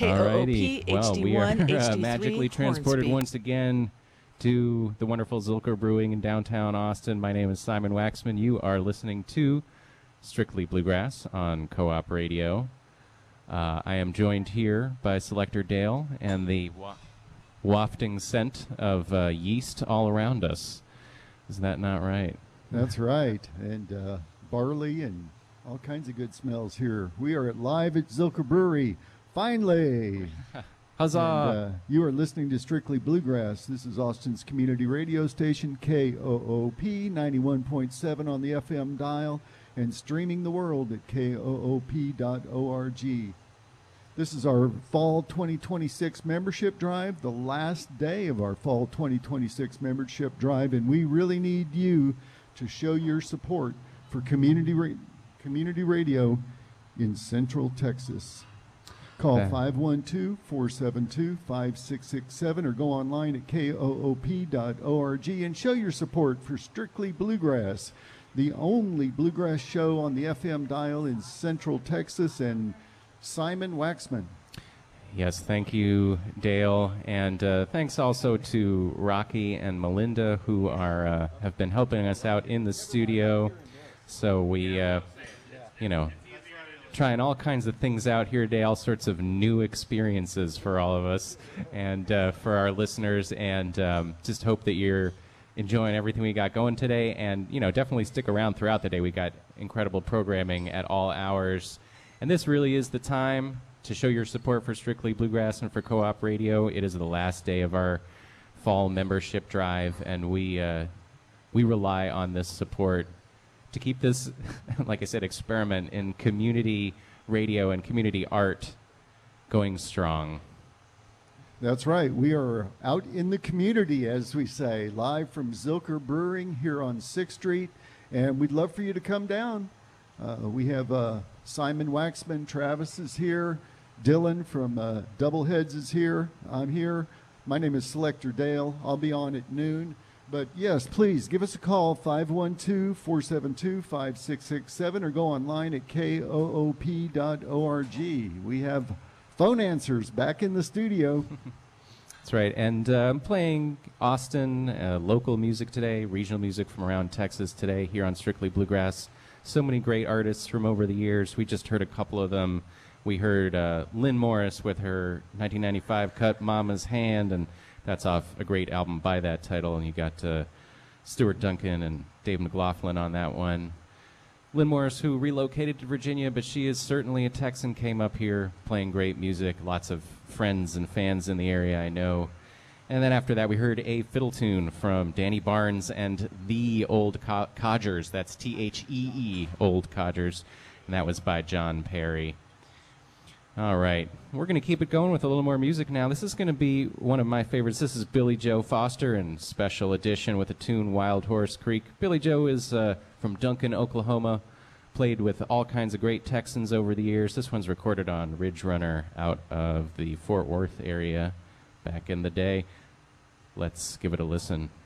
KOOP Well, we are HD1 HD3 magically transported Hornsby. once again to the wonderful Zilker Brewing in downtown Austin. My name is Simon Waxman. You are listening to Strictly Bluegrass on Co-op Radio. I am joined here by Selector Dale and the wafting scent of yeast all around us. Is that not right? That's right. And barley and all kinds of good smells here. We are live at Zilker Brewery. Finally! Huzzah! And, you are listening to Strictly Bluegrass. This is Austin's community radio station, KOOP 91.7 on the FM dial, and streaming the world at koop.org. This is our Fall 2026 membership drive, the last day of our Fall 2026 membership drive, and we really need you to show your support for community radio in Central Texas. Call 512-472-5667 or go online at koop.org and show your support for Strictly Bluegrass, the only bluegrass show on the FM dial in Central Texas. And Simon Waxman. Yes, thank you, Dale, and thanks also to Rocky and Melinda, who are have been helping us out in the studio. So we, trying all kinds of things out here today, all sorts of new experiences for all of us and for our listeners, and just hope that you're enjoying everything we got going today. And, definitely stick around throughout the day. We got incredible programming at all hours. And this really is the time to show your support for Strictly Bluegrass and for Co-op Radio. It is the last day of our fall membership drive, and we rely on this support to keep this, like I said, experiment in community radio and community art going strong. That's right. We are out in the community, as we say, live from Zilker Brewing here on 6th Street, and we'd love for you to come down. We have Simon Waxman, Travis is here, Dylan from Doubleheads is here, I'm here. My name is Selector Dale. I'll be on at noon. But yes, please give us a call, 512-472-5667, or go online at koop.org. We have phone answers back in the studio. That's right, and I'm playing Austin, local music today, regional music from around Texas today here on Strictly Bluegrass. So many great artists from over the years. We just heard a couple of them. We heard Lynn Morris with her 1995 cut Mama's Hand, and that's off a great album by that title. And you got Stuart Duncan and Dave McLaughlin on that one. Lynn Morris, who relocated to Virginia, but she is certainly a Texan, came up here playing great music. Lots of friends and fans in the area, I know. And then after that, we heard a fiddle tune from Danny Barnes and the Old Codgers. That's Thee, Old Codgers. And that was by John Perry. All right. We're going to keep it going with a little more music now. This is going to be one of my favorites. This is Billy Joe Foster in special edition with the tune Wild Horse Creek. Billy Joe is from Duncan, Oklahoma. Played with all kinds of great Texans over the years. This one's recorded on Ridge Runner out of the Fort Worth area back in the day. Let's give it a listen.